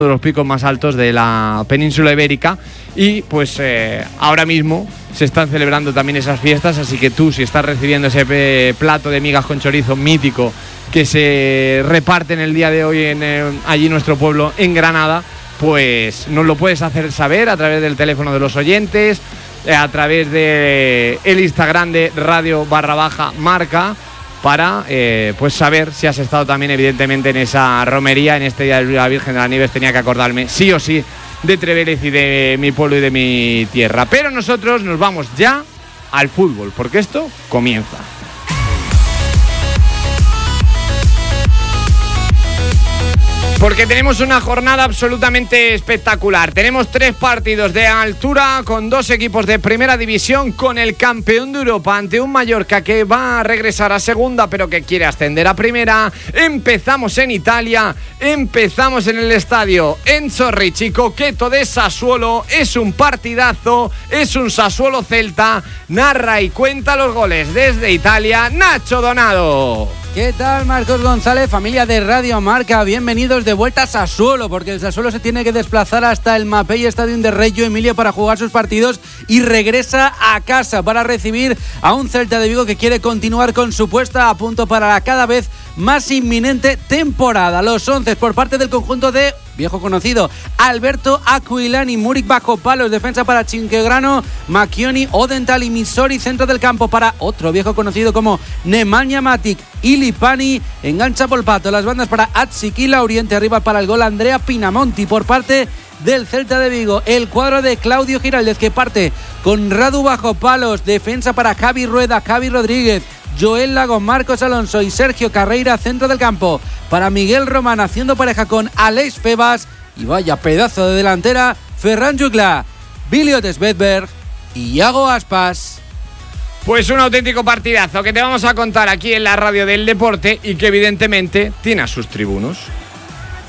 de los picos más altos de la península ibérica y pues ahora mismo se están celebrando también esas fiestas, así que tú, si estás recibiendo ese plato de migas con chorizo mítico que se reparte en el día de hoy allí en nuestro pueblo, en Granada, pues nos lo puedes hacer saber a través del teléfono de los oyentes, a través de el Instagram de radio_marca, para pues saber si has estado también evidentemente en esa romería. En este día de la Virgen de las Nieves tenía que acordarme sí o sí de Trevélez y de mi pueblo y de mi tierra. Pero nosotros nos vamos ya al fútbol, porque esto comienza. Porque tenemos una jornada absolutamente espectacular. Tenemos 3 partidos de altura con 2 equipos de primera división, con el campeón de Europa ante un Mallorca que va a regresar a segunda pero que quiere ascender a primera. Empezamos en Italia, empezamos en el estadio Enzo Ricci, coqueto de Sassuolo. Es un partidazo, es un Sassuolo Celta. Narra y cuenta los goles desde Italia Nacho Donado. ¿Qué tal, Marcos González, familia de Radio Marca? Bienvenidos de vuelta a Sassuolo, porque el Sassuolo se tiene que desplazar hasta el Mapei Stadium de Reggio Emilia para jugar sus partidos y regresa a casa para recibir a un Celta de Vigo que quiere continuar con su puesta a punto para la cada vez más inminente temporada. Los 11 por parte del conjunto de viejo conocido Alberto Aquilani, Muric bajo palos, defensa para Cinquegrano, Macchioni, Odental y Misori, centro del campo para otro viejo conocido como Nemanja Matic y Lipani, engancha Polpato, las bandas para Atsikila, Oriente arriba para el gol Andrea Pinamonti. Por parte del Celta de Vigo, el cuadro de Claudio Giraldez, que parte con Radu bajo palos, defensa para Javi Rueda, Javi Rodríguez, Joel Lagos, Marcos Alonso y Sergio Carreira, centro del campo para Miguel Román, haciendo pareja con Aleix Febas, y vaya pedazo de delantera, Ferran Jugla, Viliot Svedberg y Iago Aspas. Pues un auténtico partidazo que te vamos a contar aquí en la radio del deporte y que evidentemente tiene a sus tribunos.